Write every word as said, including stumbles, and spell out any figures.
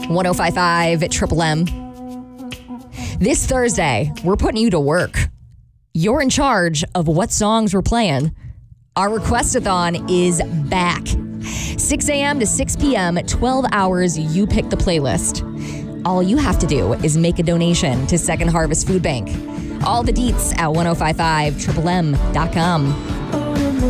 ten fifty-five Triple M. This Thursday, we're putting you to work. You're in charge of what songs we're playing. Our Requestathon is back. six a.m. to six p.m., twelve hours, you pick the playlist. All you have to do is make a donation to Second Harvest Food Bank. All the deets at ten fifty-five triple m dot com.